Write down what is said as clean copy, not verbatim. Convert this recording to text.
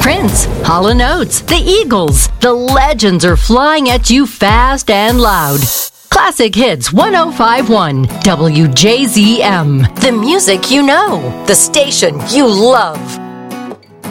Prince, Hall & Oates, the Eagles. The legends are flying at you fast and loud. Classic Hits 1051 WJZM. The music you know. The station you love.